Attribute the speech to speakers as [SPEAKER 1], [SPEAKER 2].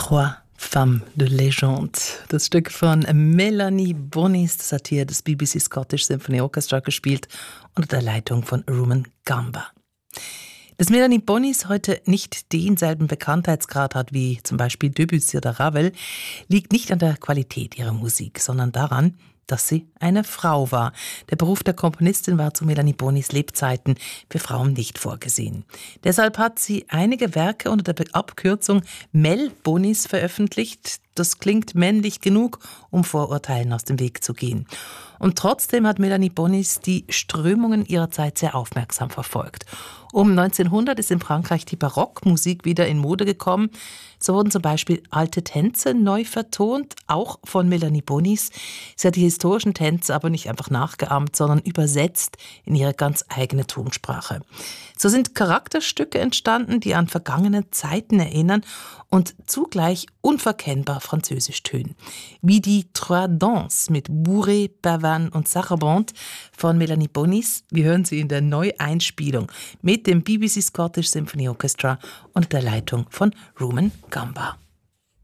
[SPEAKER 1] Trois Femmes de Légende. Das Stück von Melanie Bonis, das hat hier das BBC Scottish Symphony Orchestra gespielt unter der Leitung von Rumen Gamba. Dass Melanie Bonis heute nicht denselben Bekanntheitsgrad hat wie zum Beispiel Debussy oder Ravel, liegt nicht an der Qualität ihrer Musik, sondern daran, dass sie eine Frau war. Der Beruf der Komponistin war zu Melanie Bonis Lebzeiten für Frauen nicht vorgesehen. Deshalb hat sie einige Werke unter der Abkürzung Mel Bonis veröffentlicht. Das klingt männlich genug, um Vorurteilen aus dem Weg zu gehen. Und trotzdem hat Melanie Bonis die Strömungen ihrer Zeit sehr aufmerksam verfolgt. Um 1900 ist in Frankreich die Barockmusik wieder in Mode gekommen. So wurden zum Beispiel alte Tänze neu vertont, auch von Melanie Bonis. Sie hat die historischen Tänze aber nicht einfach nachgeahmt, sondern übersetzt in ihre ganz eigene Tonsprache. So sind Charakterstücke entstanden, die an vergangene Zeiten erinnern und zugleich unverkennbar französisch tönen. Wie die Trois Danses mit Bourret, Pavane und Sarabande von Melanie Bonis. Wir hören sie in der Neueinspielung mit dem BBC Scottish Symphony Orchestra unter der Leitung von Rumen Gamba.